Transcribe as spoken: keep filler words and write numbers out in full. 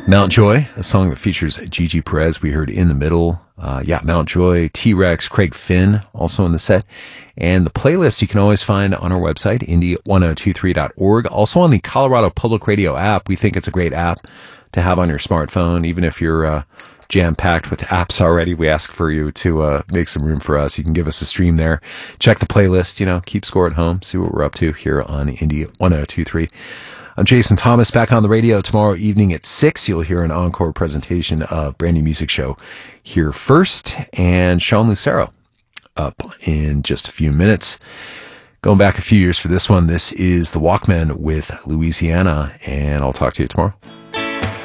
Mountjoy, a song that features Gigi Perez, we heard in the middle. Uh, yeah, Mountjoy, T-Rex, Craig Finn, also in the set. And the playlist you can always find on our website, indie ten twenty-three dot org. Also on the Colorado Public Radio app. We think it's a great app to have on your smartphone. Even if you're uh, jam-packed with apps already, we ask for you to uh, make some room for us. You can give us a stream there. Check the playlist, you know, keep score at home, see what we're up to here on Indie ten twenty-three. I'm Jason Thomas, back on the radio tomorrow evening at six. You'll hear an encore presentation of Brand New Music Show here first, and Sean Lucero up in just a few minutes. Going back a few years for this one, this is The Walkmen with Louisiana, and I'll talk to you tomorrow.